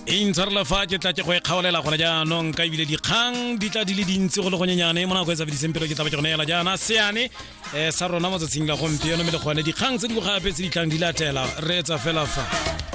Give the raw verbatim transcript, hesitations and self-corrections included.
intshwarela fa ke tla ke go e kgaolela gona jaanong ka ebile dikgang di tla di le dintsi go le gonyenyane mo nako e sa fediseng pelo ke tla ba ke go neela jaana seane um sa rona motsatsing la gompieno mme le gone dikgang tse di go gape tse di tlang di latela re etsa fela fa